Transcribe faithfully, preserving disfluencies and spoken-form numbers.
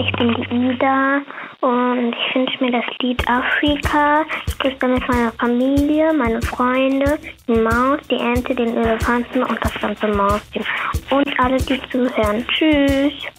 ich bin die Ida und ich wünsche mir das Lied Afrika. Ich grüße damit meine Familie, meine Freunde, die Maus, die Ente, den Elefanten und das ganze Mausteam. Und alle, die zuhören. Tschüss.